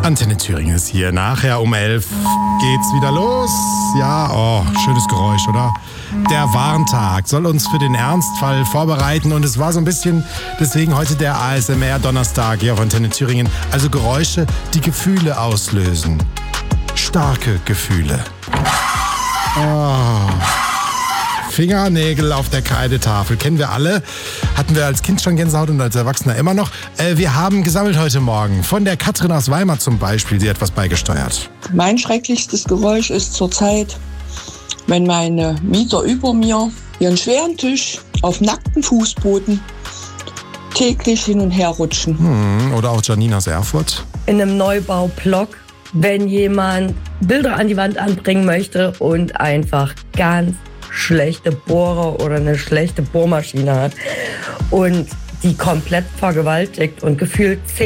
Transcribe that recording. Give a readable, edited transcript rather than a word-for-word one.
Antenne Thüringen ist hier. Nachher um 11 geht's wieder los. Ja, schönes Geräusch, oder? Der Warntag soll uns für den Ernstfall vorbereiten und es war so ein bisschen, deswegen heute der ASMR-Donnerstag hier auf Antenne Thüringen. Also Geräusche, die Gefühle auslösen. Starke Gefühle. Fingernägel auf der Kreidetafel. Kennen wir alle. Hatten wir als Kind schon Gänsehaut und als Erwachsener immer noch. Wir haben gesammelt heute Morgen. Von der Katrin aus Weimar zum Beispiel. Sie hat was beigesteuert. Mein schrecklichstes Geräusch ist zurzeit, wenn meine Mieter über mir ihren schweren Tisch auf nacktem Fußboden täglich hin und her rutschen. Oder auch Janine aus Erfurt. In einem Neubaublock, wenn jemand Bilder an die Wand anbringen möchte und einfach ganz schlechte Bohrer oder eine schlechte Bohrmaschine hat und die komplett vergewaltigt und gefühlt